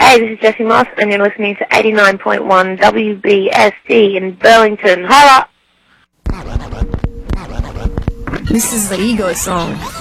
Hey, this is Jessie Moss, and you're listening to 89.1 WBSD in Burlington. Holla! This is the Ego song.